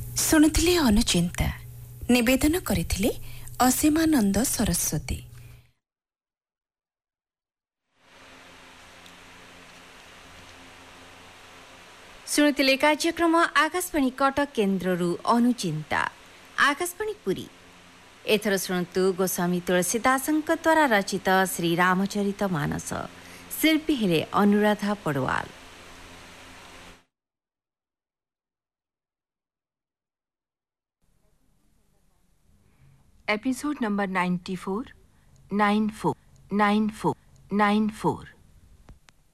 ଶୁଣୁଥିଲେ ଅନୁଚିନ୍ତା, ନିବେଦନ କରିଥିଲେ ଅସୀମାନନ୍ଦ ସରସ୍ୱତୀ। ଶୁଣୁଥିଲେ କାର୍ଯ୍ୟକ୍ରମ ଆକାଶବାଣୀ କଟକ କେନ୍ଦ୍ରରୁ ଅନୁଚିନ୍ତା। ଆକାଶବାଣୀ ପୁରୀ। ଏଥର ଶୁଣନ୍ତୁ ଗୋସ୍ୱାମୀ ତୁଳସୀଦାସଙ୍କ ଦ୍ୱାରା ରଚିତ ଶ୍ରୀରାମଚରିତ ମାନସ। ଶିଳ୍ପୀ ହେଲେ ଅନୁରାଧା ପଡ଼ୱାଲ। Episode number 94, 94, 94, 94.